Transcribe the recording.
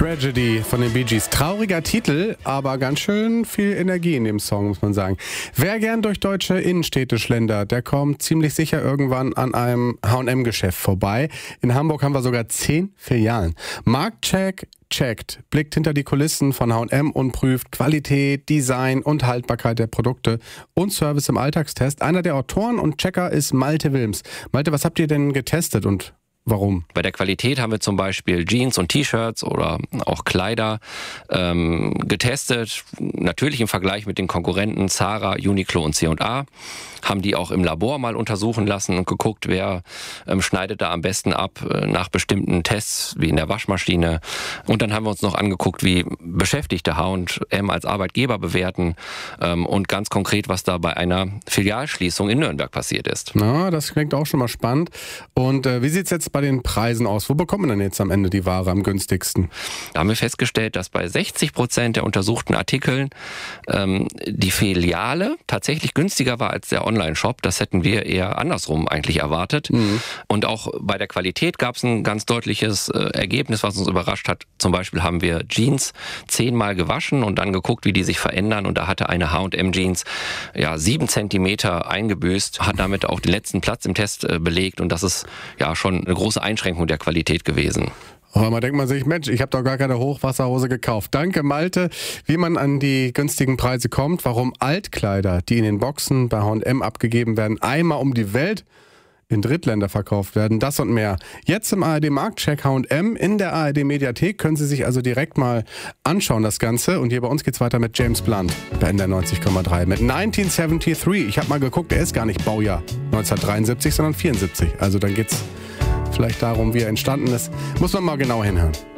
Tragedy von den Bee Gees. Trauriger Titel, aber ganz schön viel Energie in dem Song, muss man sagen. Wer gern durch deutsche Innenstädte schlendert, der kommt ziemlich sicher irgendwann an einem H&M-Geschäft vorbei. In Hamburg haben wir sogar 10 Filialen. Marktcheck checkt, blickt hinter die Kulissen von H&M und prüft Qualität, Design und Haltbarkeit der Produkte und Service im Alltagstest. Einer der Autoren und Checker ist Malte Wilms. Malte, was habt ihr denn getestet und warum? Bei der Qualität haben wir zum Beispiel Jeans und T-Shirts oder auch Kleider getestet. Natürlich im Vergleich mit den Konkurrenten Zara, Uniqlo und C&A. Haben die auch im Labor mal untersuchen lassen und geguckt, wer schneidet da am besten ab nach bestimmten Tests, wie in der Waschmaschine. Und dann haben wir uns noch angeguckt, wie Beschäftigte H&M als Arbeitgeber bewerten und ganz konkret, was da bei einer Filialschließung in Nürnberg passiert ist. Na, das klingt auch schon mal spannend. Und wie sieht es jetzt bei den Preisen aus? Wo bekommt man denn jetzt am Ende die Ware am günstigsten? Da haben wir festgestellt, dass bei 60% der untersuchten Artikeln die Filiale tatsächlich günstiger war als der Online-Shop. Das hätten wir eher andersrum eigentlich erwartet. Und auch bei der Qualität gab es ein ganz deutliches Ergebnis, was uns überrascht hat. Zum Beispiel haben wir Jeans 10-mal gewaschen und dann geguckt, wie die sich verändern. Und da hatte eine H&M-Jeans 7 Zentimeter eingebüßt, hat damit auch den letzten Platz im Test belegt. Und das ist ja schon eine große Einschränkung der Qualität gewesen. Aber man denkt sich, Mensch, ich habe doch gar keine Hochwasserhose gekauft. Danke, Malte. Wie man an die günstigen Preise kommt, warum Altkleider, die in den Boxen bei H&M abgegeben werden, einmal um die Welt in Drittländer verkauft werden, das und mehr. Jetzt im ARD Marktcheck H&M in der ARD Mediathek können Sie sich also direkt mal anschauen, das Ganze. Und hier bei uns geht's weiter mit James Blunt bei NDR 90,3 mit 1973. Ich habe mal geguckt, er ist gar nicht Baujahr 1973, sondern 74. Also dann geht's vielleicht darum, wie er entstanden ist. Muss man mal genau hinhören.